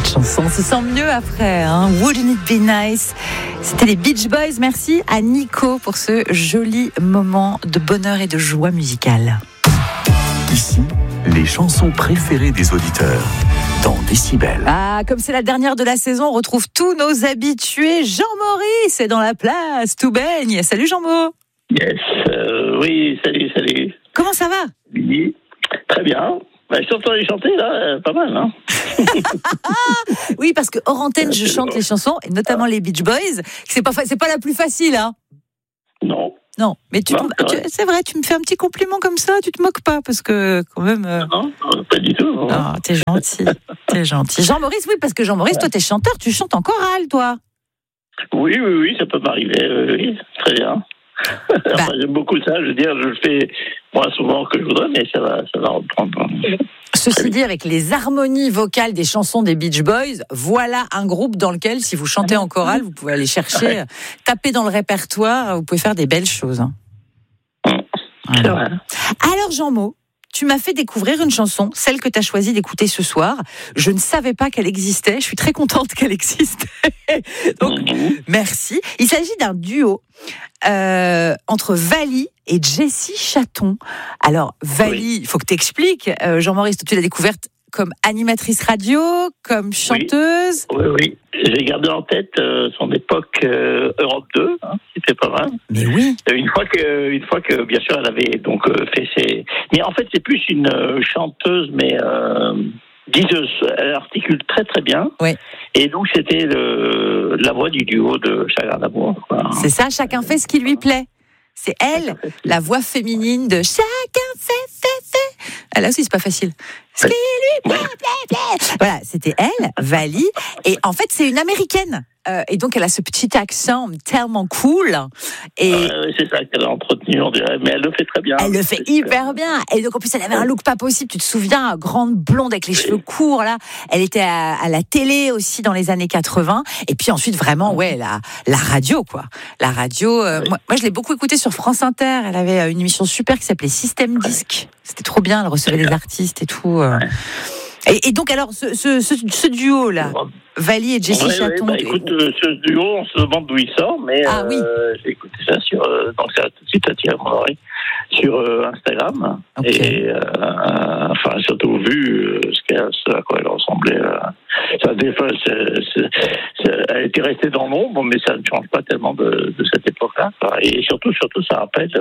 chanson, on se sent mieux après, hein. Wouldn't it be nice? C'était les Beach Boys. Merci à Nico pour ce joli moment de bonheur et de joie musicale. Ici, les chansons préférées des auditeurs dans Décibel. Ah, comme c'est la dernière de la saison, on retrouve tous nos habitués. Jean-Maurice est dans la place, tout baigne. Salut Jean-Mo. Yes, oui, salut. Comment ça va? Oui, très bien. Je t'entends les chanter là, pas mal, hein. Oui, parce que hors antenne, je chante les chansons, et notamment les Beach Boys. C'est pas la plus facile, hein. Non, mais c'est vrai, tu me fais un petit compliment comme ça, tu te moques pas, parce que quand même... Non, pas du tout. Non. Oh, t'es gentil. Jean-Maurice, oui, parce que Jean-Maurice, toi, t'es chanteur, tu chantes en chorale, toi. Oui, ça peut m'arriver, oui, très bien. Enfin, j'aime beaucoup ça, je veux dire, je le fais moins souvent que je voudrais, mais ça va reprendre. Ceci dit, avec les harmonies vocales des chansons des Beach Boys, voilà un groupe dans lequel, si vous chantez en chorale, vous pouvez aller chercher, taper dans le répertoire, vous pouvez faire des belles choses. Alors Jean-Mo, tu m'as fait découvrir une chanson, celle que tu as choisi d'écouter ce soir. Je ne savais pas qu'elle existait, je suis très contente qu'elle existe. Donc, merci. Il s'agit d'un duo entre Vali et Jessie Chaton. Alors, Vali, il faut que tu expliques. Jean-Maurice, tu l'as découverte comme animatrice radio, comme chanteuse. Oui. J'ai gardé en tête son époque Europe 2, c'était pas mal. Mais oui. Une fois que bien sûr elle avait donc fait ses. Mais en fait c'est plus une chanteuse, mais diseuse. Elle articule très très bien. Oui. Et donc c'était la voix du duo de Chagrin d'amour. C'est ça. Chacun fait ce qui lui plaît. C'est elle, la voix féminine de chacun fait. Ah, là aussi, c'est pas facile. Ce qui lui plaît. Voilà, c'était elle, Vali. Et en fait, c'est une Américaine. Et donc, elle a ce petit accent tellement cool. Et c'est ça qu'elle a entretenu, on dirait. Mais elle le fait très bien. Elle le fait hyper bien. Et donc, en plus, elle avait un look pas possible. Tu te souviens, grande blonde avec les cheveux courts, là. Elle était à la télé aussi dans les années 80. Et puis ensuite, vraiment, la radio, quoi. La radio, moi, je l'ai beaucoup écoutée sur France Inter. Elle avait une émission super qui s'appelait Système Disque. C'était trop bien. Elle recevait les artistes et tout. Et donc, alors, ce duo-là, Vali et Jessie Chaton. Écoute, ce duo, on se demande d'où il sort, mais j'ai écouté ça donc ça a tout de suite attiré mon oreille sur Instagram. Okay. Et surtout vu ce à quoi elle ressemblait. Elle était restée dans l'ombre, mais ça ne change pas tellement de cette époque-là. Et surtout, ça rappelle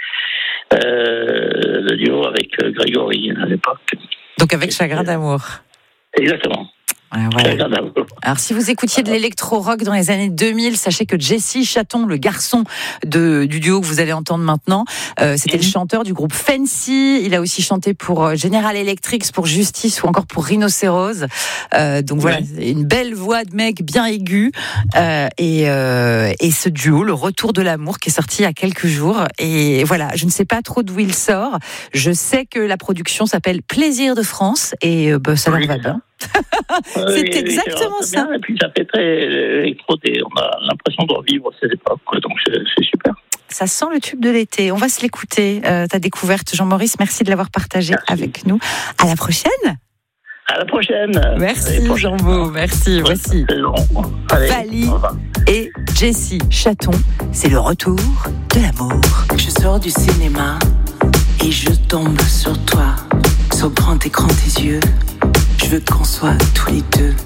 le duo avec Grégory à l'époque. Donc avec Chagrin d'amour. Exactement. Voilà. Alors si vous écoutiez de l'électro-rock dans les années 2000, sachez que Jessie Chaton, le garçon du duo que vous allez entendre maintenant, c'était le chanteur du groupe Fancy. Il a aussi chanté pour General Electric, pour Justice ou encore pour Rhinocéros. Donc voilà, une belle voix de mec bien aiguë. Et ce duo, le retour de l'amour, qui est sorti il y a quelques jours. Et voilà, je ne sais pas trop d'où il sort. Je sais que la production s'appelle Plaisir de France et ça leur va bien. C'est exactement ça. Bien, et puis ça fait très électro, on a l'impression de revivre cette époque, donc c'est super. Ça sent le tube de l'été. On va se l'écouter. Ta découverte, Jean-Maurice, merci de l'avoir partagé avec nous. À la prochaine. À la prochaine. Merci Jean-Mo, merci. Voici Vali et Jessie Chaton. C'est le retour de l'amour. Je sors du cinéma et je tombe sur toi, sur grand écran tes yeux. Je veux qu'on soit tous les deux.